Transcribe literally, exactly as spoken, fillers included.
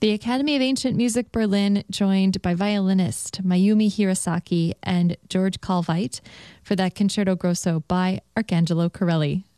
The Academy of Ancient Music Berlin joined by violinist Mayumi Hirosaki and George Kalveit for that Concerto Grosso by Arcangelo Corelli.